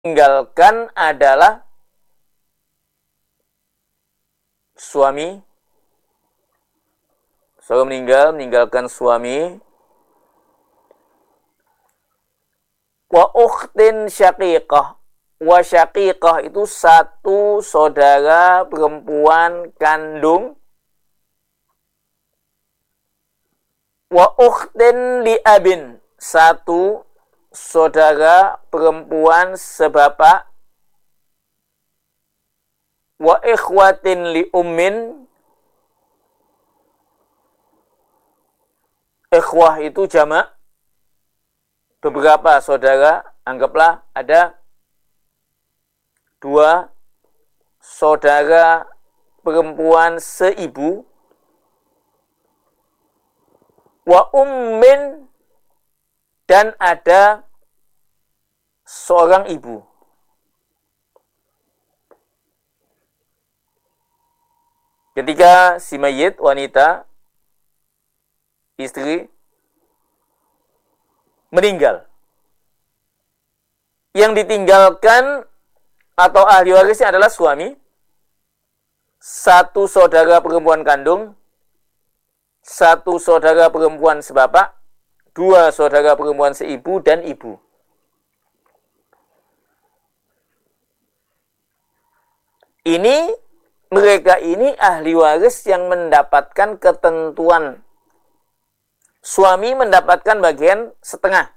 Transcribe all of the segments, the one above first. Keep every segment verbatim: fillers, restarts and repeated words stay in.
meninggalkan adalah suami. Seorang meninggal, meninggalkan suami. Wa ukhtin syaqiqah. Wa syaqiqah itu satu saudara perempuan kandung. Wa ukhtin li abin. Satu saudara perempuan sebapak. Wa ikhwatin li ummin. Ikhwah itu jamak. Beberapa saudara. Anggaplah ada dua saudara perempuan seibu. Wa ummin. Dan ada seorang ibu. Ketika si mayit wanita, istri, meninggal, yang ditinggalkan atau ahli warisnya adalah suami, satu saudara perempuan kandung, satu saudara perempuan sebapak, dua saudara perempuan seibu, dan ibu. Ini, mereka ini ahli waris yang mendapatkan ketentuan. Suami mendapatkan bagian setengah.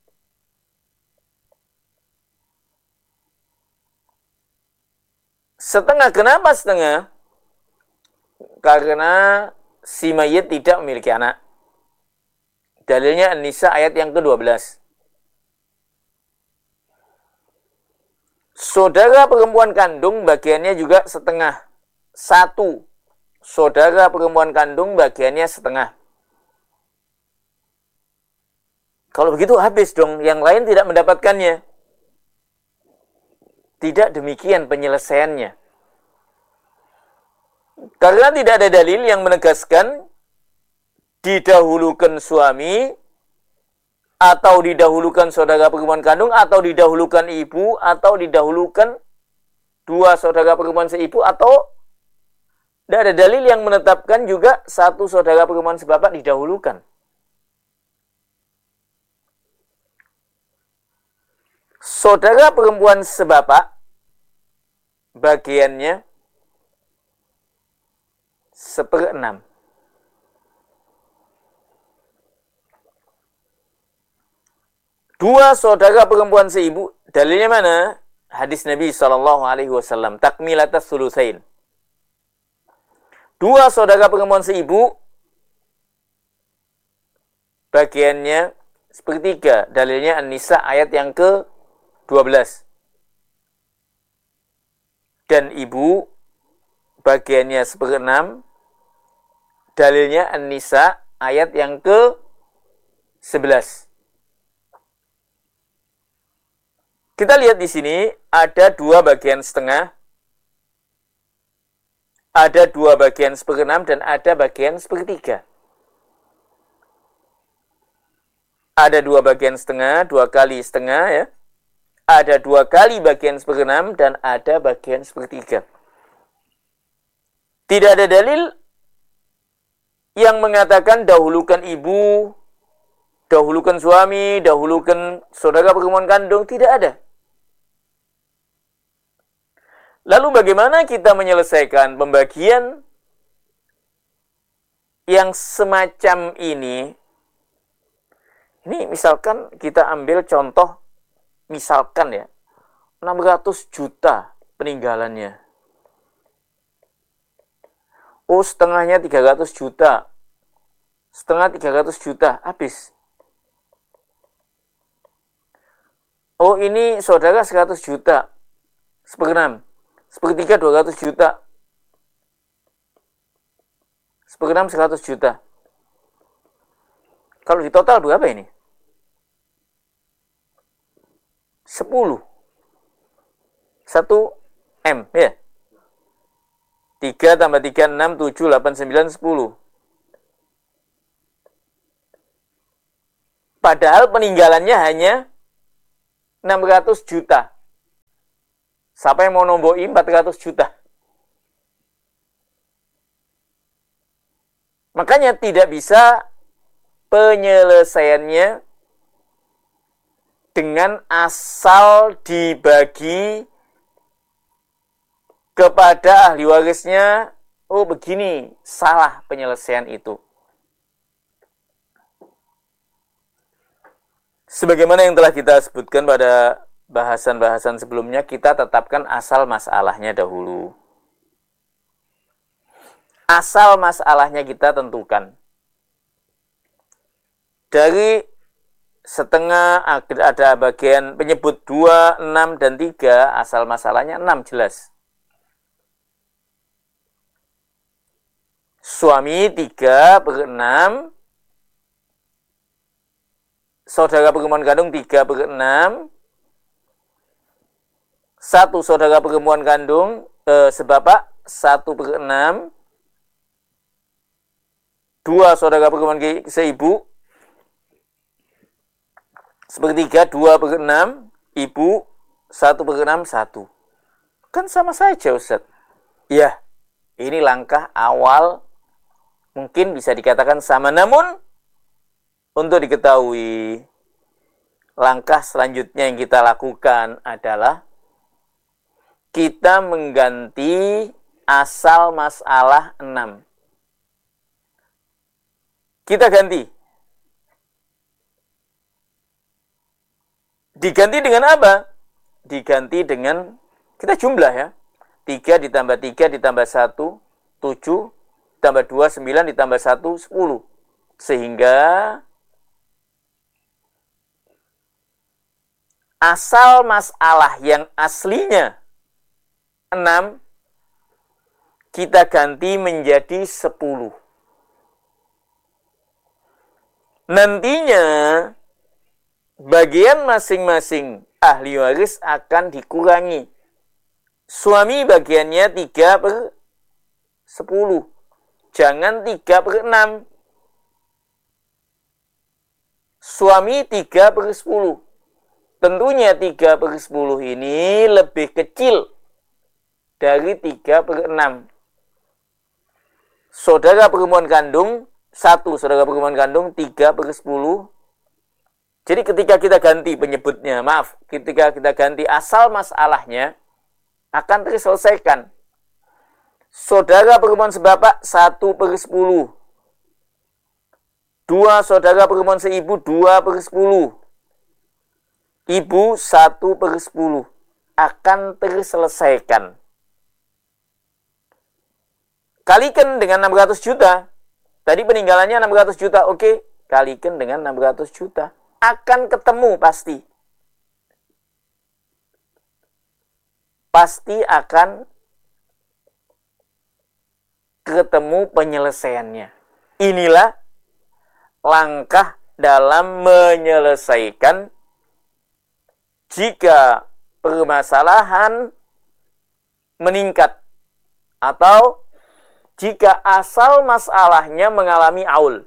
Setengah, kenapa setengah? Karena si mayit tidak memiliki anak. Dalilnya An-Nisa ayat yang kedua belas. Saudara perempuan kandung bagiannya juga setengah. Satu saudara perempuan kandung bagiannya setengah. Kalau begitu habis dong, yang lain tidak mendapatkannya. Tidak demikian penyelesaiannya. Karena tidak ada dalil yang menegaskan didahulukan suami, atau didahulukan saudara perempuan kandung, atau didahulukan ibu, atau didahulukan dua saudara perempuan seibu, atau tidak ada dalil yang menetapkan juga satu saudara perempuan sebapak didahulukan. Saudara perempuan sebapak bagiannya seperenam. Dua saudara perempuan seibu, dalilnya mana? Hadis Nabi shallallahu alaihi wasallam, takmilatas sulusain. Dua saudara perempuan seibu, bagiannya sepertiga. Dalilnya An-Nisa ayat yang ke dua belas. Dan ibu, bagiannya seperenam. Dalilnya An-Nisa ayat yang ke sebelas. Kita lihat di sini ada dua bagian setengah, ada dua bagian seperenam, dan ada bagian sepertiga. Ada dua bagian setengah, dua kali setengah ya. Ada dua kali bagian seperenam, dan ada bagian sepertiga. Tidak ada dalil yang mengatakan dahulukan ibu, dahulukan suami, dahulukan saudara perempuan kandung. Tidak ada. Lalu bagaimana kita menyelesaikan pembagian yang semacam ini? Ini misalkan kita ambil contoh, misalkan ya, enam ratus juta peninggalannya. Oh, setengahnya tiga ratus juta. Setengah tiga ratus juta, habis. Oh, ini saudara seratus juta. Seperenam. Sepertiga dua ratus juta. Seperenam seratus juta. Kalau di total berapa ini? sepuluh. satu M, ya. tiga tambah tiga, enam, tujuh, delapan, sembilan, sepuluh. Padahal peninggalannya hanya enam ratus juta. Siapa yang mau nomboi empat ratus juta? Makanya tidak bisa penyelesaiannya dengan asal dibagi kepada ahli warisnya. Oh begini, salah penyelesaian itu. Sebagaimana yang telah kita sebutkan pada bahasan-bahasan sebelumnya, kita tetapkan asal masalahnya dahulu. Asal masalahnya kita tentukan. Dari setengah ada bagian penyebut dua, enam, dan tiga, asal masalahnya enam jelas. Suami tiga per enam, saudara perempuan kandung tiga per enam, satu saudara perempuan kandung eh, sebapak satu per enam, dua saudara perempuan seibu, sepertiga dua per enam, ibu satu per enam, satu. Kan sama saja Ustaz. Ya, ini langkah awal. Mungkin bisa dikatakan sama, namun untuk diketahui langkah selanjutnya yang kita lakukan adalah kita mengganti asal masalah enam. Kita ganti. Diganti dengan apa? Diganti dengan, kita jumlah ya. tiga ditambah tiga ditambah satu, tujuh, ditambah dua, sembilan, ditambah satu, sepuluh. Sehingga asal masalah yang aslinya enam, kita ganti menjadi sepuluh. Nantinya, bagian masing-masing ahli waris akan dikurangi. Suami bagiannya tiga per sepuluh. Jangan tiga per enam. Suami tiga per sepuluh. Tentunya tiga per sepuluh ini lebih kecil dari tiga per enam. Saudara perempuan kandung, satu saudara perempuan kandung, tiga per sepuluh. Jadi ketika kita ganti penyebutnya, maaf, ketika kita ganti asal masalahnya, akan terselesaikan. Saudara perempuan sebapak, satu per sepuluh. Dua saudara perempuan seibu, dua per sepuluh. Ibu, satu per sepuluh. Akan terselesaikan. Kalikan dengan enam ratus juta. Tadi peninggalannya enam ratus juta. Oke, kalikan dengan enam ratus juta. Akan ketemu pasti. Pasti akan ketemu penyelesaiannya. Inilah langkah dalam menyelesaikan jika permasalahan meningkat atau jika asal masalahnya mengalami aul.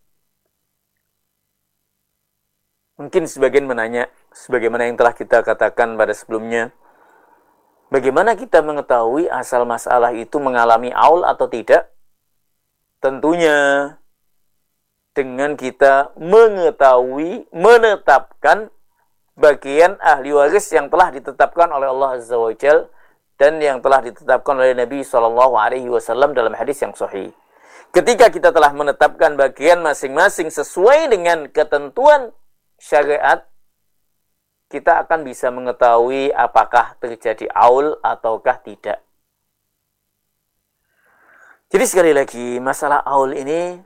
Mungkin sebagian menanya, sebagaimana yang telah kita katakan pada sebelumnya, bagaimana kita mengetahui asal masalah itu mengalami aul atau tidak? Tentunya dengan kita mengetahui, menetapkan bagian ahli waris yang telah ditetapkan oleh Allah Azza wa Jalla dan yang telah ditetapkan oleh Nabi shallallahu alaihi wasallam dalam hadis yang sahih. Ketika kita telah menetapkan bagian masing-masing sesuai dengan ketentuan syariat, kita akan bisa mengetahui apakah terjadi aul ataukah tidak. Jadi sekali lagi, masalah aul ini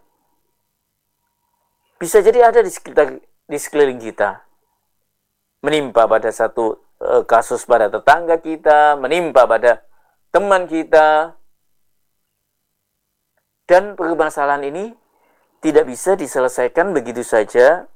bisa jadi ada di sekitar, di sekeliling kita. Menimpa pada satu e, kasus pada tetangga kita, menimpa pada teman kita. Dan permasalahan ini tidak bisa diselesaikan begitu saja,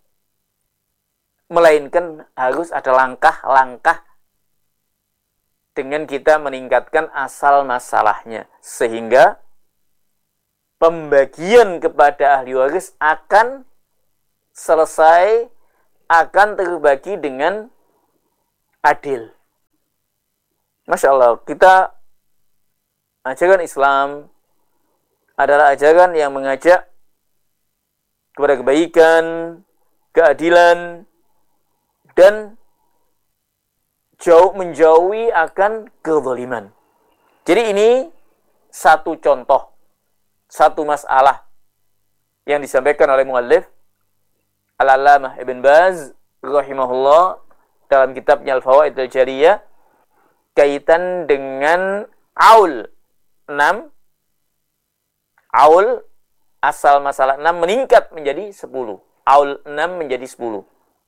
melainkan harus ada langkah-langkah dengan kita meningkatkan asal masalahnya. Sehingga pembagian kepada ahli waris akan selesai, akan terbagi dengan adil. Masya Allah, kita ajaran Islam adalah ajaran yang mengajak kepada kebaikan, keadilan, dan jauh menjauhi akan kezaliman. Jadi ini satu contoh, satu masalah yang disampaikan oleh muallif Al-Allamah Ibn Baz rahimahullah dalam kitabnya Al-Fawaid Al-Jariyah kaitan dengan aul enam. Aul asal masalah enam meningkat menjadi sepuluh. Aul enam menjadi sepuluh.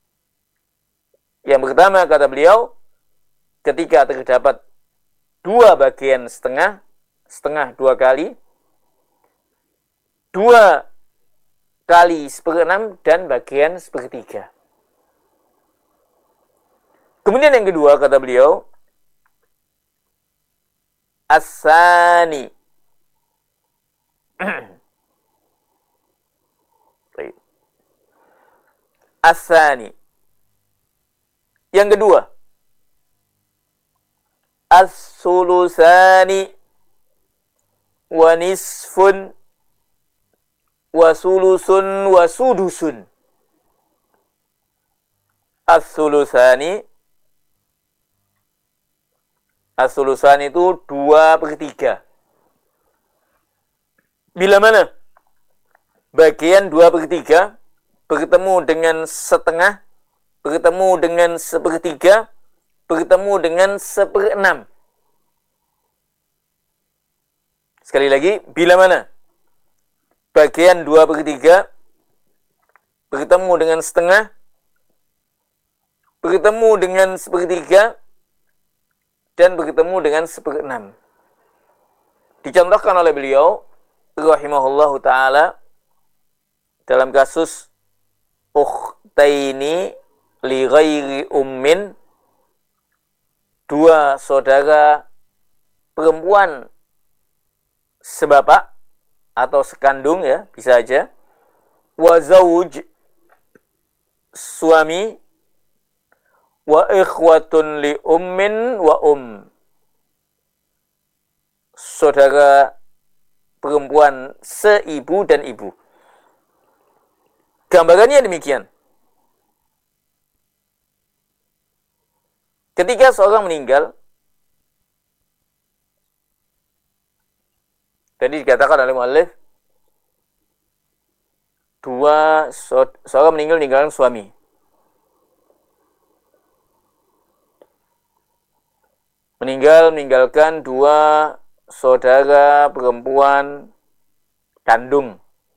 Yang pertama kata beliau, ketika terdapat dua bagian setengah, setengah dua kali, dua kali seperenam dan bagian sepertiga. Kemudian yang kedua kata beliau, as-sani. As-sani. Yang kedua, as-sulusani wa nisfun wa sulusun wa sudusun. As-sulusani, as-sulusani itu dua per tiga. Bila mana bagian dua per tiga bertemu dengan setengah, bertemu dengan sepertiga, bertemu dengan seperenam. Sekali lagi, bila mana bagian dua per tiga bertemu dengan setengah, bertemu dengan sepertiga, dan bertemu dengan seperenam. Dicontohkan oleh beliau rahimahullahu ta'ala dalam kasus ukhtaini li ghairi ummin, dua saudara perempuan sebapak atau sekandung, ya, bisa aja. Wa zawj, suami. Wa ikhwatun li ummin wa um, saudara perempuan seibu dan ibu. Gambarannya demikian. Ketika seorang meninggal, tadi dikatakan oleh muallif, dua seorang meninggal meninggalkan suami. Meninggal meninggalkan dua saudara perempuan kandung.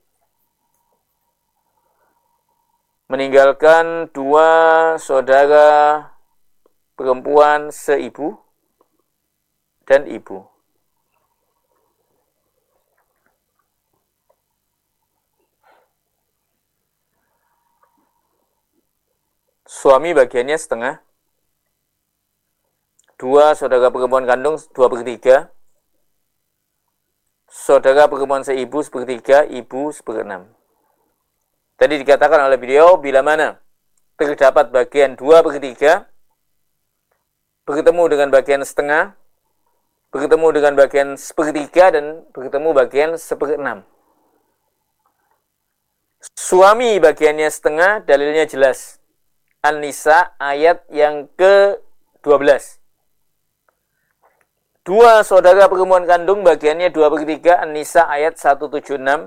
Meninggalkan dua saudara perempuan seibu dan ibu. Suami bagiannya setengah. Dua saudara perempuan kandung dua per tiga. Saudara perempuan seibu sepertiga, ibu seperenam. Tadi dikatakan oleh beliau, bila mana terdapat bagian dua per tiga bertemu dengan bagian setengah, bertemu dengan bagian sepertiga, dan bertemu bagian seperenam. Suami bagiannya setengah, dalilnya jelas. An-Nisa ayat yang ke dua belas. Dua saudara perempuan kandung bagiannya dua per tiga, An-Nisa ayat seratus tujuh puluh enam.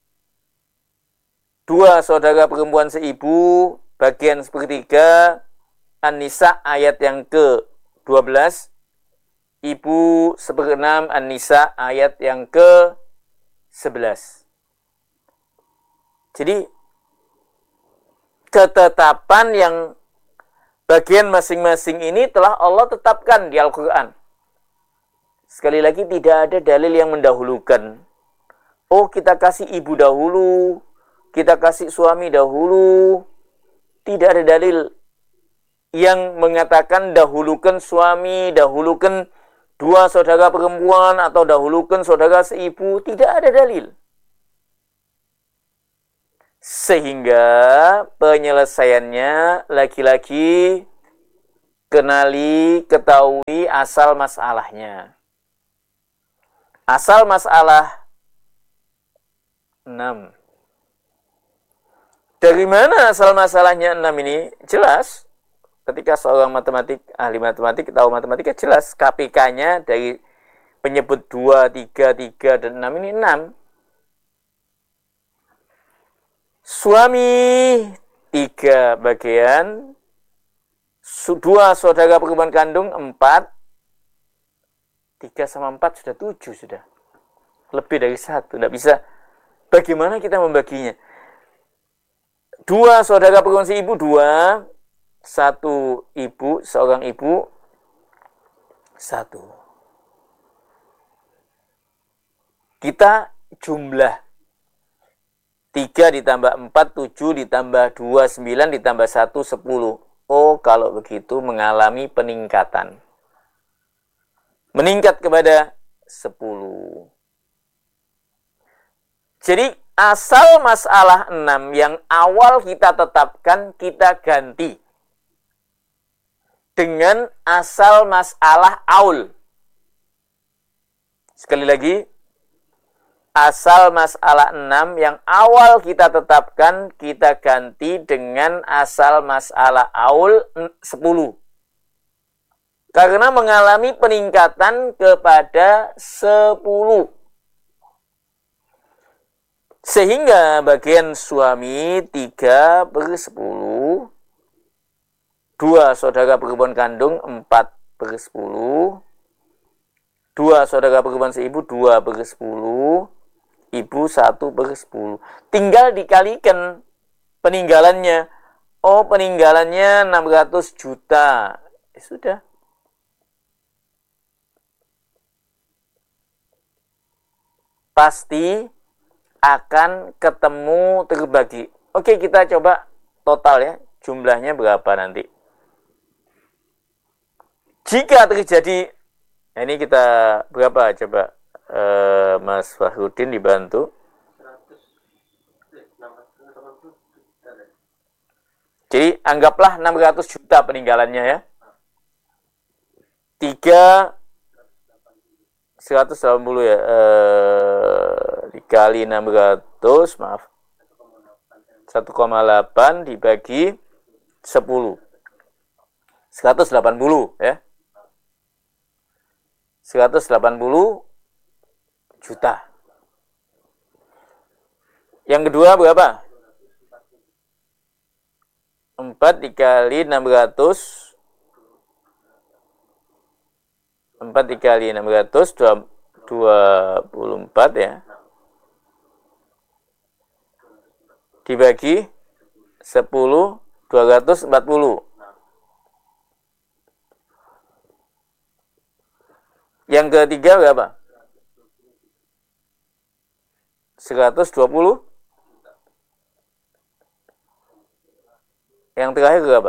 Dua saudara perempuan seibu bagian sepertiga, An-Nisa ayat yang ke dua belas. Ibu seperenam, An-Nisa ayat yang ke sebelas. Jadi ketetapan yang bagian masing-masing ini telah Allah tetapkan di Al-Quran. Sekali lagi, tidak ada dalil yang mendahulukan. Oh, kita kasih ibu dahulu, kita kasih suami dahulu. Tidak ada dalil yang mengatakan dahulukan suami, dahulukan dua saudara perempuan, atau dahulukan saudara seibu. Tidak ada dalil. Sehingga penyelesaiannya laki-laki kenali, ketahui asal masalahnya. Asal masalah enam. Dari mana asal masalahnya enam ini? Jelas. Ketika seorang matematik, ahli matematik, tahu matematika, jelas. K P K-nya dari penyebut dua, tiga, tiga, dan enam ini enam. Suami, tiga bagian. Dua saudara perempuan kandung, empat. Tiga sama empat sudah tujuh sudah. Lebih dari satu. Tidak bisa. Bagaimana kita membaginya? Dua saudara perempuan si ibu, dua. Satu ibu, seorang ibu. Satu. Kita jumlah. Tiga ditambah empat, tujuh ditambah dua, sembilan ditambah satu, sepuluh. Oh, kalau begitu mengalami peningkatan. Meningkat kepada sepuluh. Jadi asal masalah enam yang awal kita tetapkan, kita ganti dengan asal masalah aul. Sekali lagi, asal masalah enam yang awal kita tetapkan, kita ganti dengan asal masalah aul sepuluh. Karena mengalami peningkatan kepada sepuluh. Sehingga bagian suami tiga per sepuluh. Dua saudara perempuan kandung empat per sepuluh. Dua saudara perempuan seibu dua per sepuluh. Ibu satu per sepuluh. Tinggal dikalikan peninggalannya. Oh, peninggalannya enam ratus juta. Ya, sudah. Pasti akan ketemu terbagi. Oke, kita coba total ya. Jumlahnya berapa nanti. Jika terjadi, nah ini kita berapa coba eh, Mas Fahrudin dibantu. Jadi anggaplah enam ratus juta peninggalannya ya. tiga seratus delapan puluh ya. Eh, dikali enam ratus, maaf. satu koma delapan dibagi sepuluh. seratus delapan puluh ya. seratus delapan puluh juta. Yang kedua berapa? empat dikali enam ratus. empat dikali enam ratus, dua puluh empat ya. Dibagi sepuluh, dua ratus empat puluh. Yang ketiga berapa? seratus dua puluh. Yang terakhir berapa?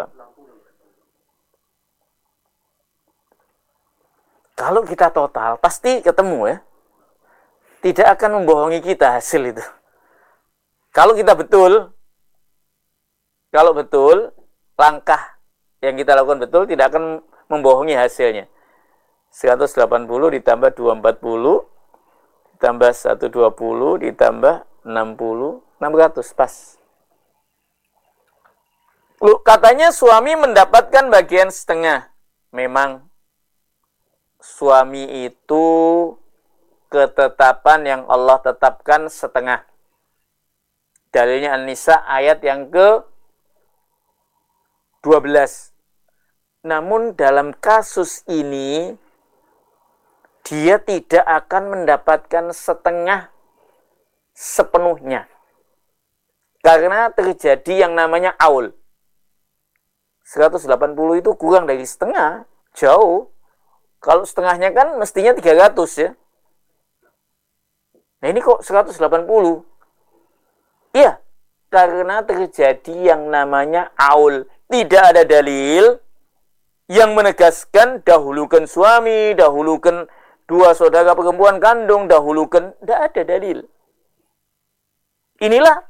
Kalau kita total, pasti ketemu ya. Tidak akan membohongi kita hasil itu. Kalau kita betul, kalau betul, langkah yang kita lakukan betul, tidak akan membohongi hasilnya. seratus delapan puluh ditambah dua ratus empat puluh, ditambah seratus dua puluh, ditambah enam puluh, enam ratus, pas. Loh, katanya suami mendapatkan bagian setengah. Memang suami itu ketetapan yang Allah tetapkan setengah. Dalilnya An-Nisa ayat yang ke dua belas. Namun dalam kasus ini dia tidak akan mendapatkan setengah sepenuhnya. Karena terjadi yang namanya aul. seratus delapan puluh itu kurang dari setengah, jauh. Kalau setengahnya kan mestinya tiga ratus ya. Nah ini kok seratus delapan puluh? Iya, karena terjadi yang namanya aul. Tidak ada dalil yang menegaskan dahulukan suami, dahulukan dua saudara perempuan kandung, dahulukan. Tidak ada dalil. Inilah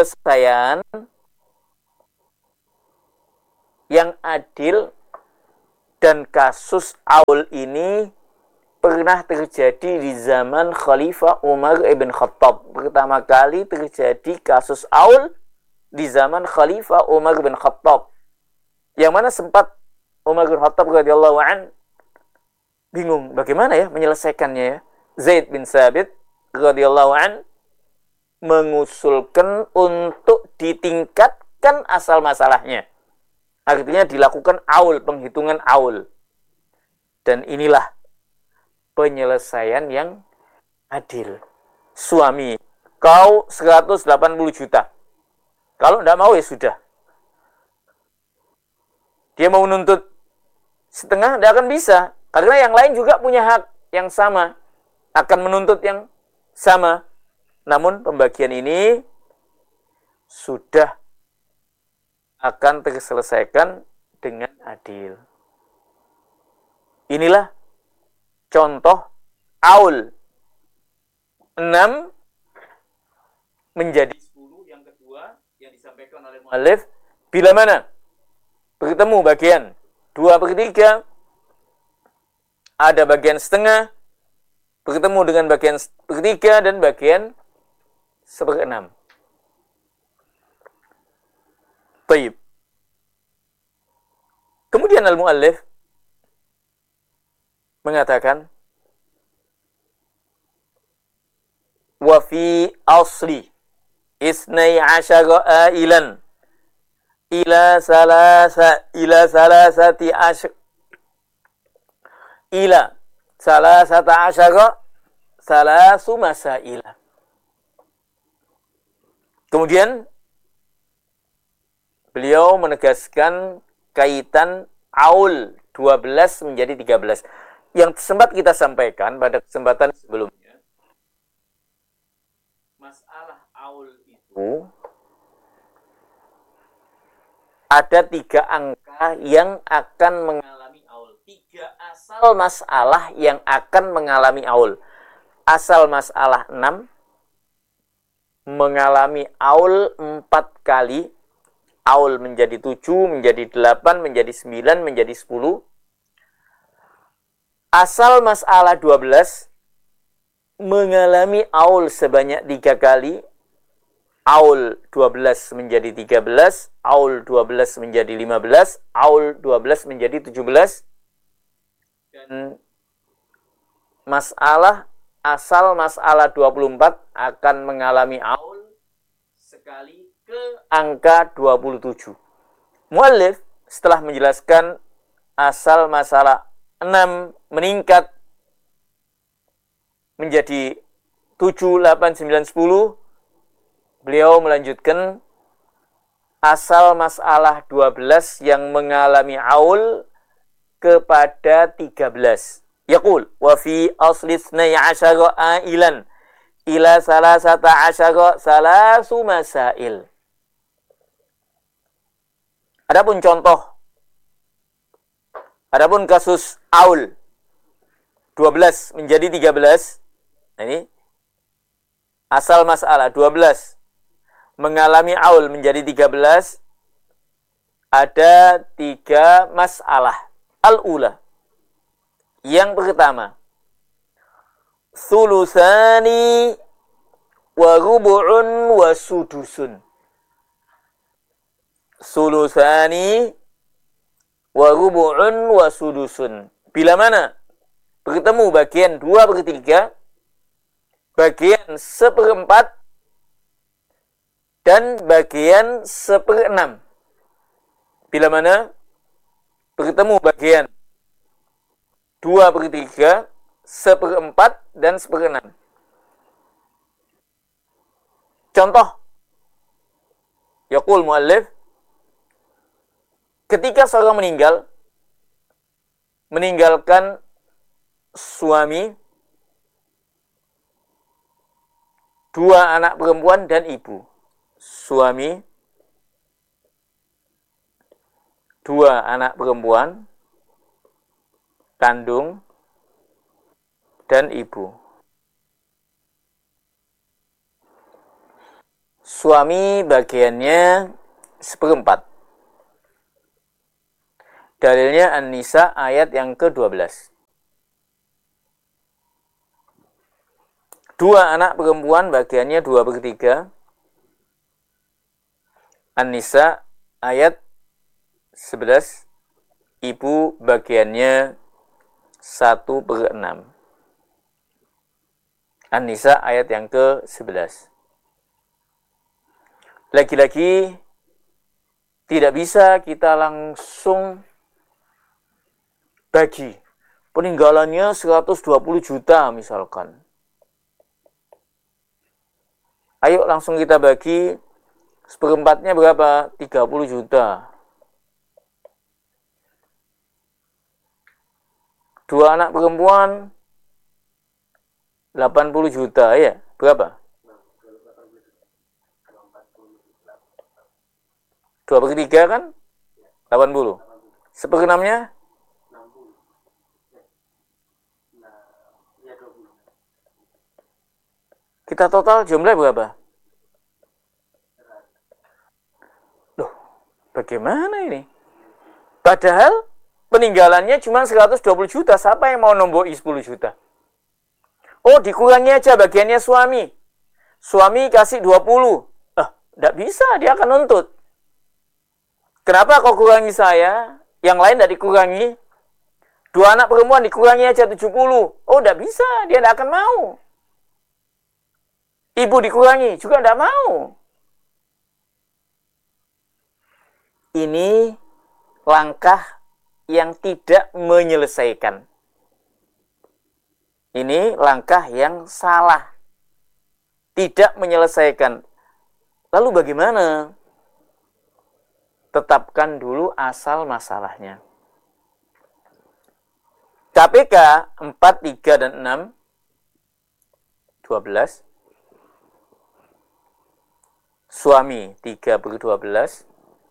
penyelesaian yang adil Dan kasus aul ini pernah terjadi di zaman Khalifah Umar ibn Khattab. Pertama kali terjadi kasus aul di zaman Khalifah Umar ibn Khattab. Yang mana sempat Umar bin Khattab radhiyallahu an bingung bagaimana ya menyelesaikannya ya. Zaid bin Sabit radhiyallahu an mengusulkan untuk ditingkatkan asal masalahnya. Artinya dilakukan aul, penghitungan aul. Dan inilah penyelesaian yang adil. Suami, kau seratus delapan puluh juta. Kalau tidak mau ya sudah. Dia mau menuntut setengah, tidak akan bisa. Karena yang lain juga punya hak yang sama. Akan menuntut yang sama. Namun pembagian ini sudah akan terselesaikan dengan adil. Inilah contoh aul. enam menjadi sepuluh. Yang kedua yang disampaikan oleh mu'allif. Bila mana bertemu bagian dua per tiga, ada bagian setengah, bertemu dengan bagian per tiga dan bagian seperenam. Baik. Kemudian al-mu'allif mengatakan wa fi asli isnai asyara ailan ila salasa ila salasati asyar ila salasata asyara salasu masaila. Kemudian beliau menegaskan kaitan aul dua belas menjadi tiga belas. Yang sempat kita sampaikan pada kesempatan sebelumnya. Masalah aul itu ada tiga angka yang akan mengalami aul. Tiga asal masalah yang akan mengalami aul. Asal masalah enam mengalami aul empat kali. Aul menjadi tujuh, menjadi delapan, menjadi sembilan, menjadi sepuluh. Asal masalah dua belas mengalami aul sebanyak tiga kali. Aul dua belas menjadi tiga belas, aul dua belas menjadi lima belas, aul dua belas menjadi tujuh belas. Dan masalah asal masalah dua puluh empat akan mengalami aul sekali ke angka dua puluh tujuh. Mu'allif setelah menjelaskan asal masalah enam meningkat menjadi tujuh, delapan, sembilan, sepuluh, beliau melanjutkan asal masalah dua belas yang mengalami aul kepada tiga belas. Yaqul wa fi asli isnai asyara ailan ila salasata asyara salasu masail. Adapun contoh, adapun kasus aul dua belas menjadi tiga belas. Nah ini asal masalah dua belas mengalami aul menjadi tiga belas. Ada tiga masalah. Al-ula. Yang pertama, sulusani wa rubu'un wa sudusun. Sulusani wa rubu'un wa sudusun. Bila mana bertemu bagian dua per tiga, bagian seperempat, dan bagian seperenam. Bila mana bertemu bagian dua per tiga, seperempat, dan seperenam. Contoh, yaqul mu'allif, ketika seorang meninggal, meninggalkan suami, dua anak perempuan, dan ibu. Suami, dua anak perempuan, kandung, dan ibu. Suami bagiannya seperempat. Dalilnya An-Nisa ayat yang ke dua belas. Dua anak perempuan bagiannya dua per tiga. An-Nisa ayat sebelas. Ibu bagiannya satu per enam. An-Nisa ayat yang ke sebelas. Lagi-lagi tidak bisa kita langsung bagi. Peninggalannya seratus dua puluh juta misalkan. Ayo langsung kita bagi, seperempatnya berapa? tiga puluh juta. Dua anak perempuan, delapan puluh juta, ya? Berapa? Dua per tiga kan? delapan puluh. Seperenamnya? Kita total jumlah berapa? Loh, bagaimana ini? Padahal peninggalannya cuma seratus dua puluh juta. Siapa yang mau nomboi sepuluh juta? Oh, dikurangi aja bagiannya suami. Suami kasih dua puluh. Ah, tidak bisa, dia akan nuntut. Kenapa kau kurangi saya? Yang lain tidak dikurangi. Dua anak perempuan dikurangi aja tujuh puluh. Oh, tidak bisa, dia tidak akan mau. Ibu dikurangi, juga tidak mau. Ini langkah yang tidak menyelesaikan. Ini langkah yang salah. Tidak menyelesaikan. Lalu bagaimana? Tetapkan dulu asal masalahnya. K P K empat, tiga, dan enam, dua belas. Suami tiga per dua belas.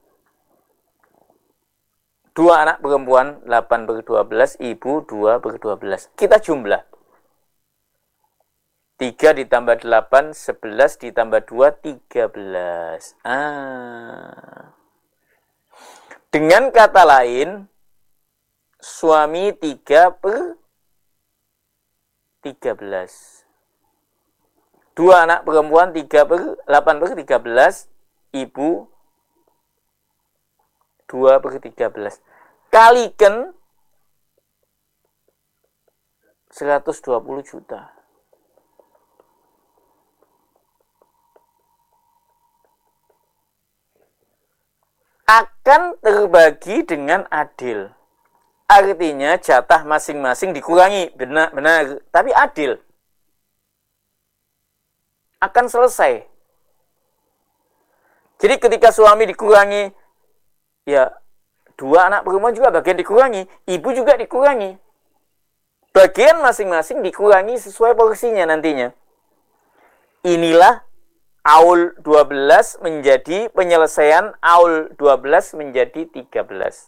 Dua anak perempuan delapan per dua belas. Ibu dua per dua belas. Kita jumlah. tiga ditambah delapan, sebelas ditambah dua, tiga belas. Ah. Dengan kata lain, suami tiga per tiga belas. Dua anak perempuan tiga per delapan per tiga belas. Ibu dua per tiga belas. Kalikan seratus dua puluh juta. Akan terbagi dengan adil. Artinya jatah masing-masing dikurangi. Benar, benar, tapi adil. Akan selesai. Jadi ketika suami dikurangi, ya dua anak perempuan juga bagian dikurangi, ibu juga dikurangi. Bagian masing-masing dikurangi sesuai porsinya nantinya. Inilah Aul dua belas menjadi penyelesaian Aul dua belas menjadi tiga belas.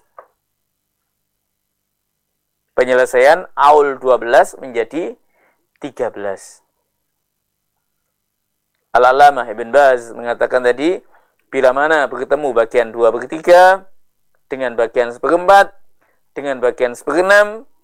Penyelesaian Aul dua belas menjadi tiga belas. Al-Allamah Ibn Baz mengatakan tadi, bila mana bertemu bagian dua per tiga dengan bagian seperempat dengan bagian seperenam,